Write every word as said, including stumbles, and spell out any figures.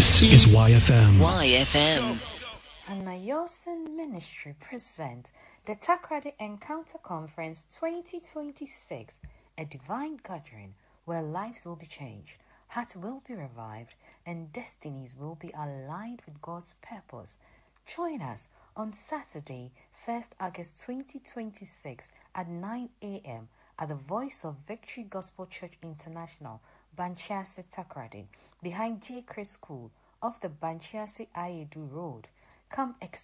This is Y F M. Y F M. And Yosin Ministry presents the Takrady Encounter Conference twenty twenty-six, a divine gathering where lives will be changed, hearts will be revived, and destinies will be aligned with God's purpose. Join us on Saturday, first August twenty twenty-six at nine a.m. at the Voice of Victory Gospel Church International, Banchiase Takrady, behind J. Chris School off the Banchiase Ayedu Road. Come